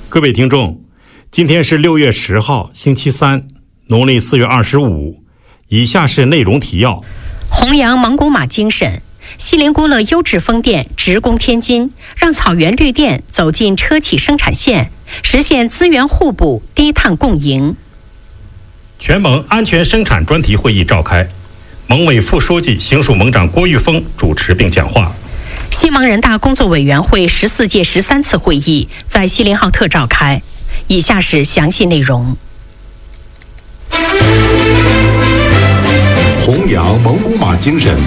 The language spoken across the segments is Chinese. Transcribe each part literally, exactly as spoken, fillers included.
各位听众，今天是六月十号，星期三，农历四月二十五。以下是内容提要： 弘扬蒙古马精神，锡林郭勒优质风电直攻天津，让草原绿电走进车企生产线，实现资源互补、低碳共赢。 全盟安全生产专题会议召开，蒙委副书记、行署盟长郭玉峰主持并讲话。 西蒙人大工作委员会十四届十三次会议在锡林浩特召开。以下是详细内容。 弘扬蒙古马精神。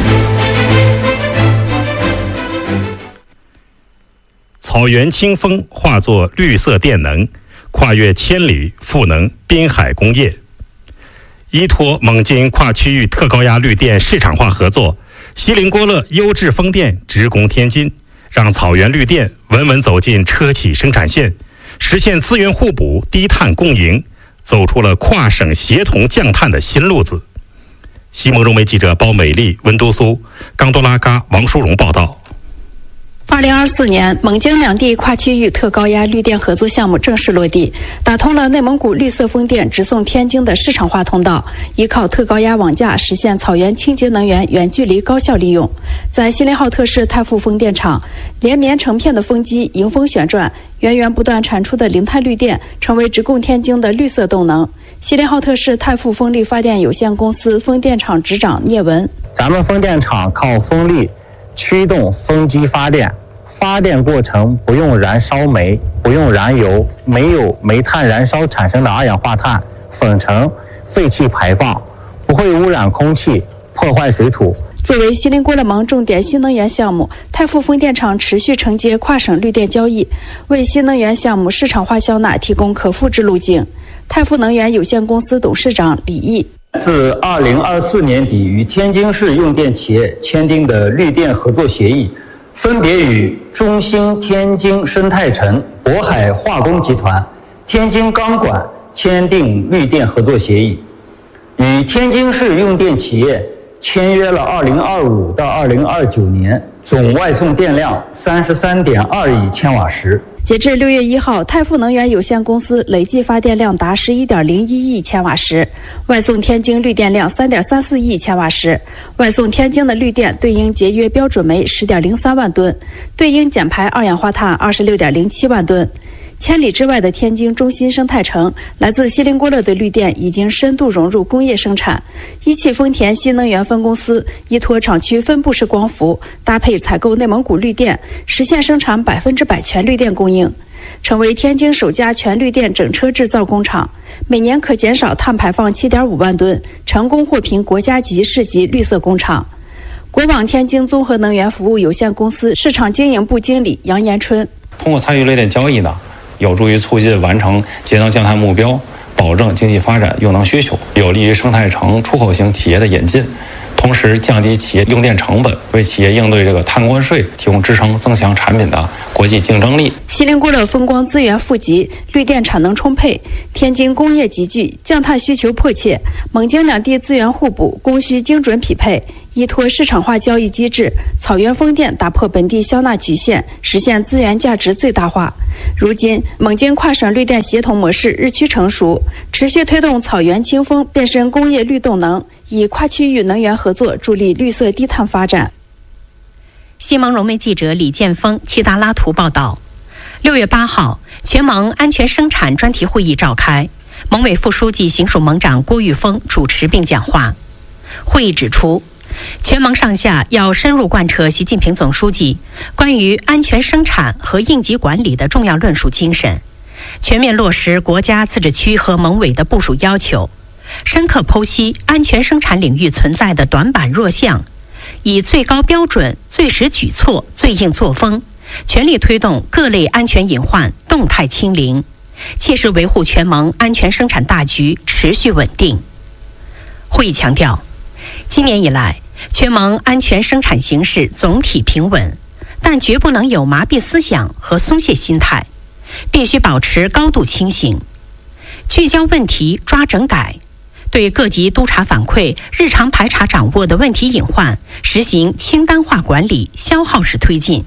草原清风化作绿色电能，跨越千里赋能滨海工业。依托蒙金跨区域特高压绿电市场化合作，锡林郭勒优质风电直攻天津，让草原绿电稳稳走进车企生产线，实现资源互补、低碳共赢，走出了跨省协同降碳的新路子。西蒙融媒记者包美丽、温都苏、冈多拉嘎、王淑荣报道。 二零二四年，蒙京两地跨区域特高压绿电合作项目正式落地，打通了内蒙古绿色风电直送天津的市场化通道，依靠特高压网架实现草原清洁能源远距离高效利用。在锡林浩特市太傅风电场，连绵成片的风机迎风旋转，源源不断产出的零碳绿电成为直供天津的绿色动能。锡林浩特市太傅风力发电有限公司风电厂执长聂文： 咱们风电场靠风力驱动风机发电，发电过程不用燃烧煤，不用燃油，没有煤炭燃烧产生的二氧化碳、粉尘、废气排放，不会污染空气，破坏水土。 作为锡林郭勒盟重点新能源项目，太傅风电场持续承接跨省绿电交易，为新能源项目市场化销纳提供可复制路径。太傅能源有限公司董事长李毅： 自二零二四年底与天津市用电企业签订的绿电合作协议，分别与中兴天津生态城、渤海化工集团、天津钢管签订绿电合作协议，与天津市用电企业签约了二零二五到二零二九年总外送电量三十三点二亿千瓦时。 截至六月一号，太傅能源有限公司累计发电量达十一点零一亿千瓦时，外送天津绿电量三点三四亿千瓦时。外送天津的绿电对应节约标准煤十点零三万吨，对应减排二氧化碳二十六点零七万吨。千里之外的天津中心生态城，来自锡林郭勒的绿电已经深度融入工业生产。一汽丰田新能源分公司依托厂区分布式光伏，搭配采购内蒙古绿电，实现生产百分之百全绿电供应，成为天津首家全绿电整车制造工厂，每年可减少碳排放七点五万吨，成功获评国家级市级绿色工厂。国网天津综合能源服务有限公司市场经营部经理杨延春： 通过参与绿电交易呢，有助于促进完成节能降碳目标，保证经济发展用能需求，有利于生态城出口型企业的引进，同时降低企业用电成本，为企业应对这个碳关税提供支撑，增强产品的国际竞争力。 锡林郭勒风光资源富集，绿电产能充沛，天津工业集聚，降碳需求迫切，蒙京两地资源互补，供需精准匹配。依托市场化交易机制，草原风电打破本地销纳局限，实现资源价值最大化。如今，蒙京跨省绿电协同模式日趋成熟，持续推动草原清风变身工业绿动能，以跨区域能源合作助力绿色低碳发展。 西蒙融媒记者李建峰、齐达拉图报道。六月八号，全盟安全生产专题会议召开，蒙委副书记、行署盟长郭玉峰主持并讲话。会议指出，全盟上下要深入贯彻习近平总书记关于安全生产和应急管理的重要论述精神，全面落实国家自治区和盟委的部署要求，深刻剖析安全生产领域存在的短板弱项，以最高标准、最实举措、最硬作风，全力推动各类安全隐患动态清零，切实维护全盟安全生产大局持续稳定。会议强调，今年以来，全盟安全生产形势总体平稳，但绝不能有麻痹思想和松懈心态，必须保持高度清醒，聚焦问题抓整改，对各级督查反馈、日常排查掌握的问题隐患实行清单化管理、消耗式推进，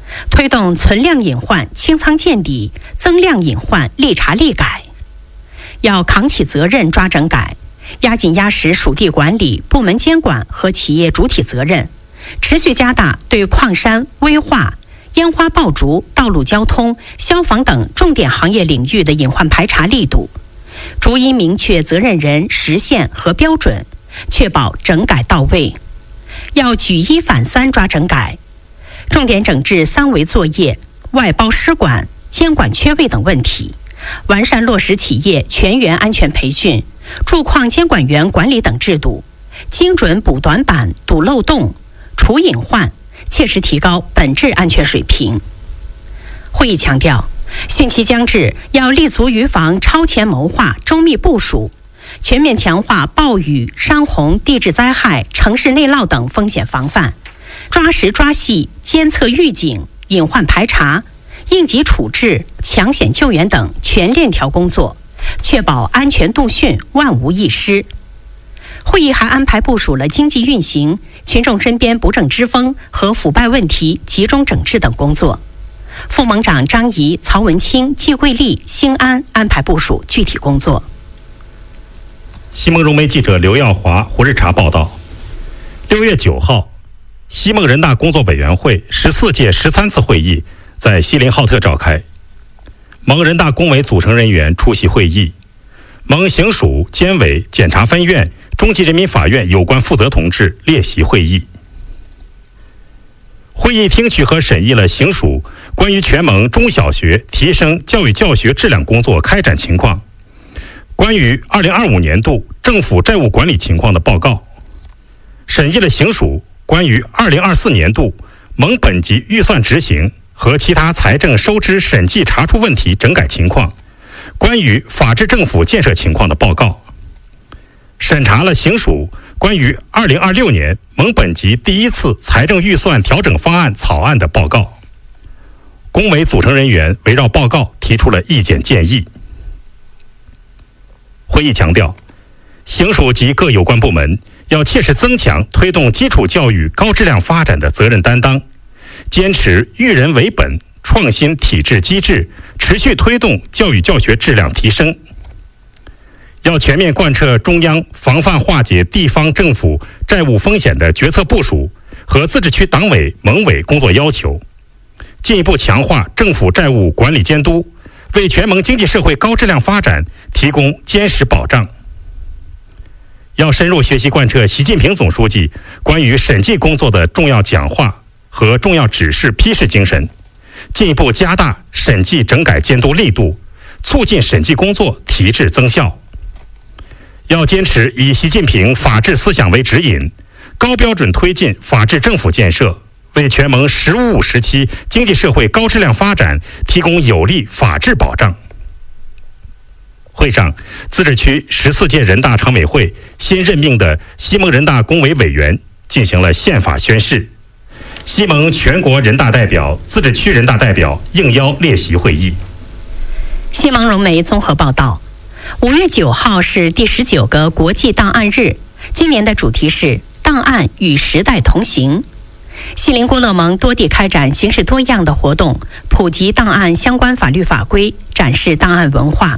推动存量隐患清仓见底，增量隐患立查立改。要扛起责任抓整改，压紧压实属地管理、部门监管和企业主体责任，持续加大对矿山、危化、烟花爆竹、道路交通、消防等重点行业领域的隐患排查力度，逐一明确责任人、时限和标准，确保整改到位。要举一反三抓整改，重点整治三维作业、外包失管、监管缺位等问题，完善落实企业全员安全培训、驻矿监管员管理等制度，精准补短板、堵漏洞、除隐患，切实提高本质安全水平。会议强调，汛期将至，要立足预防超前谋划、周密部署，全面强化暴雨、山洪、地质灾害、城市内涝等风险防范，抓实抓细监测预警、隐患排查、应急处置、抢险救援等全链条工作，确保安全度汛万无一失。会议还安排部署了经济运行、群众身边不正之风和腐败问题集中整治等工作。副盟长张仪、曹文清、季桂丽、兴安安排部署具体工作。 西蒙融媒记者刘耀华、胡日茶报道，六月九号，西蒙人大工作委员会十四届十三次会议在锡林浩特召开，蒙人大工委组成人员出席会议，蒙行署、监委、检察分院、中级人民法院有关负责同志列席会议。会议听取和审议了行署关于全蒙中小学提升教育教学质量工作开展情况、关于二零二五年度政府债务管理情况的报告，审议了行署关于二零二四年度蒙本级预算执行和其他财政收支审计查处问题整改情况、关于法治政府建设情况的报告，审查了行署关于二零二六年蒙本级第一次财政预算调整方案草案的报告。工委组成人员围绕报告提出了意见建议。会议强调，行署及各有关部门要切实增强推动基础教育高质量发展的责任担当，坚持育人为本，创新体制机制，持续推动教育教学质量提升。要全面贯彻中央防范化解地方政府债务风险的决策部署和自治区党委、蒙委工作要求，进一步强化政府债务管理监督，为全蒙经济社会高质量发展提供坚实保障。要深入学习贯彻习近平总书记关于审计工作的重要讲话和重要指示批示精神，进一步加大审计整改监督力度，促进审计工作提质增效。要坚持以习近平法治思想为指引，高标准推进法治政府建设，为全蒙“十五五”时期经济社会高质量发展提供有力法治保障。会上，自治区十四届人大常委会新任命的西蒙人大工委委员进行了宪法宣誓，西蒙全国人大代表、自治区人大代表应邀列席会议。 西蒙融媒综合报道，五月九号是第十九个国际档案日，今年的主题是档案与时代同行。锡林郭勒盟多地开展形式多样的活动，普及档案相关法律法规，展示档案文化。